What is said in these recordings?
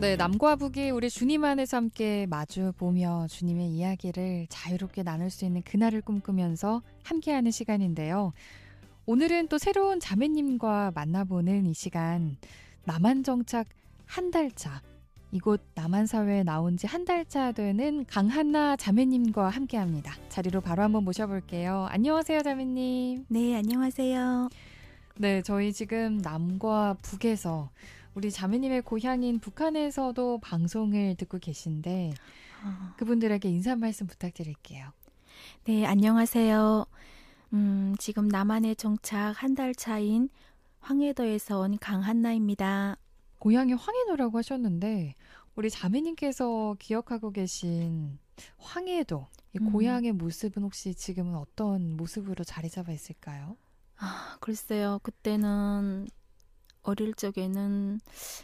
네, 남과 북이 우리 주님 안에서 함께 마주보며 주님의 이야기를 자유롭게 나눌 수 있는 그날을 꿈꾸면서 함께하는 시간인데요. 오늘은 또 새로운 자매님과 만나보는 이 시간, 남한 정착 한 달차, 이곳 남한사회에 나온 지 한 달차 되는 강한나 자매님과 함께합니다. 자리로 바로 한번 모셔볼게요. 안녕하세요, 자매님. 네, 안녕하세요. 네, 저희 지금 남과 북에서 우리 자매님의 고향인 북한에서도 방송을 듣고 계신데 그분들에게 인사 말씀 부탁드릴게요. 네, 안녕하세요. 지금 남한에 정착 한 달 차인 황해도에서 온 강한나입니다. 고향이 황해도라고 하셨는데 우리 자매님께서 기억하고 계신 황해도, 이 고향의 모습은 혹시 지금은 어떤 모습으로 자리 잡아 있을까요? 글쎄요. 그때는 어릴 적에는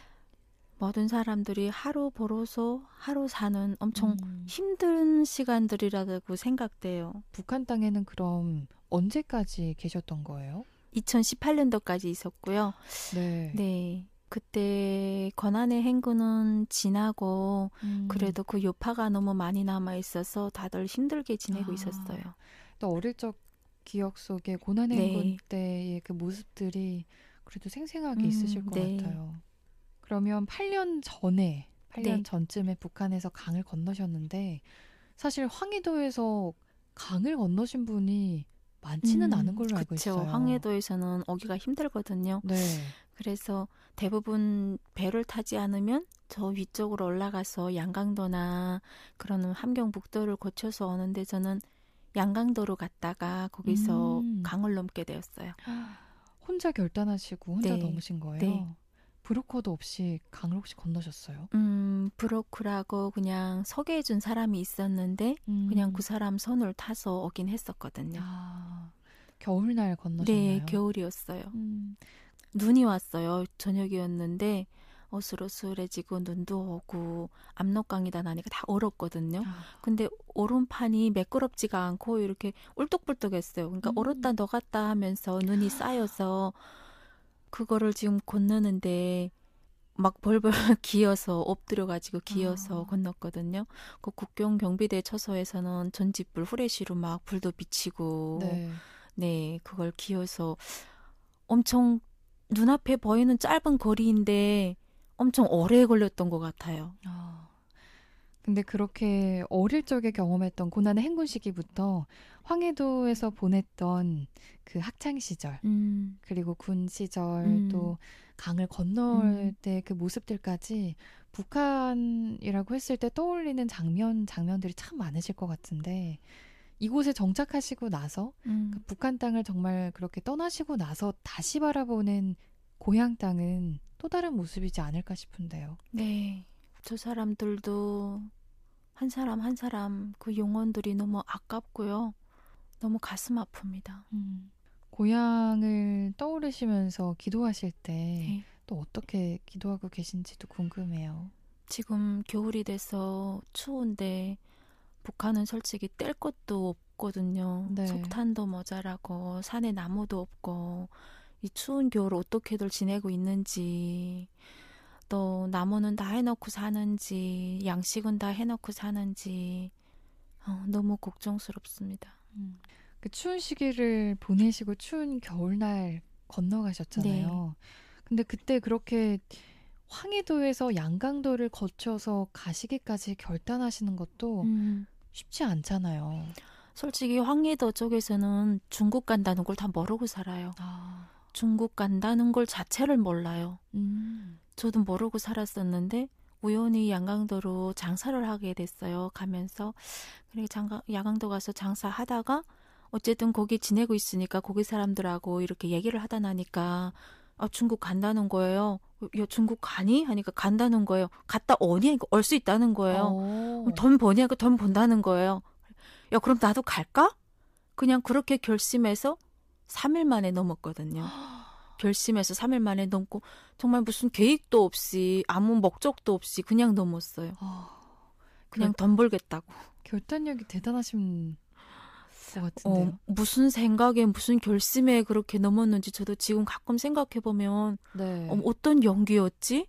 모든 사람들이 하루 벌어서 하루 사는 엄청 힘든 시간들이라고 생각돼요. 북한 땅에는 그럼 언제까지 계셨던 거예요? 2018년도까지 있었고요. 네. 네. 그때 권한의 행군은 지나고 그래도 그 여파가 너무 많이 남아 있어서 다들 힘들게 지내고 있었어요. 또 어릴 적 기억 속에 고난의 네. 행군 때의 그 모습들이 그래도 생생하게 있으실 것 네. 같아요. 그러면 8년 네. 전쯤에 북한에서 강을 건너셨는데 사실 황해도에서 강을 건너신 분이 많지는 않은 걸로 알고 그쵸. 있어요. 황해도에서는 오기가 힘들거든요. 네. 그래서 대부분 배를 타지 않으면 저 위쪽으로 올라가서 양강도나 그런 함경북도를 거쳐서 오는데 저는 양강도로 갔다가 거기서 강을 넘게 되었어요. 혼자 결단하시고 혼자 네. 넘으신 거예요? 네. 브로커도 없이 강을 혹시 건너셨어요? 브로크라고 그냥 소개해준 사람이 있었는데 그냥 그 사람 손을 타서 오긴 했었거든요. 겨울날 건너셨나요? 네, 겨울이었어요. 눈이 왔어요. 저녁이었는데 어슬어슬해지고 눈도 오고 압록강이다 나니까 다 얼었거든요. 근데 오름판이 매끄럽지가 않고 이렇게 울뚝불뚝했어요. 그러니까 얼었다 녹았다 하면서 눈이 쌓여서 그거를 지금 건너는데 막 벌벌 기어서 엎드려가지고 기어서 건넜거든요. 그 국경 경비대 처소에서는 전지불 후레쉬로 막 불도 비치고 네, 그걸 기어서 엄청 눈앞에 보이는 짧은 거리인데 엄청 오래 걸렸던 것 같아요. 근데 그렇게 어릴 적에 경험했던 고난의 행군 시기부터 황해도에서 보냈던 그 학창 시절 그리고 군 시절 또 강을 건널 때 그 모습들까지 북한이라고 했을 때 떠올리는 장면들이 참 많으실 것 같은데 이곳에 정착하시고 나서 그 북한 땅을 정말 그렇게 떠나시고 나서 다시 바라보는 고향 땅은 또 다른 모습이지 않을까 싶은데요. 네. 저 사람들도 한 사람 한 사람 그 영혼들이 너무 아깝고요. 너무 가슴 아픕니다. 고향을 떠오르시면서 기도하실 때 또 어떻게 기도하고 계신지도 궁금해요. 지금 겨울이 돼서 추운데 북한은 솔직히 뗄 것도 없거든요. 네. 석탄도 모자라고 산에 나무도 없고 이 추운 겨울 어떻게들 지내고 있는지 또 나무는 다 해놓고 사는지 양식은 다 해놓고 사는지 너무 걱정스럽습니다. 그 추운 시기를 보내시고 추운 겨울날 건너가셨잖아요. 근데 그때 그렇게 황해도에서 양강도를 거쳐서 가시기까지 결단하시는 것도 쉽지 않잖아요. 솔직히 황해도 쪽에서는 중국 간다는 걸 다 모르고 살아요. 중국 간다는 걸 자체를 몰라요. 저도 모르고 살았었는데 우연히 양강도로 장사를 하게 됐어요. 가면서 그리고 양강도 가서 장사하다가 어쨌든 거기 지내고 있으니까 거기 사람들하고 이렇게 얘기를 하다 나니까 중국 간다는 거예요. 야, 중국 가니? 하니까 간다는 거예요. 갔다 오니? 하니까 올 수 있다는 거예요. 돈 버니? 하니까 돈 번다는 거예요. 야, 그럼 나도 갈까? 그냥 그렇게 결심해서 3일 만에 넘었거든요. 결심해서 3일 만에 넘고 정말 무슨 계획도 없이 아무 목적도 없이 그냥 넘었어요. 그냥 돈 벌겠다고. 결단력이 대단하신 것 같은데요. 무슨 생각에 무슨 결심에 그렇게 넘었는지 저도 지금 가끔 생각해보면 어떤 용기였지?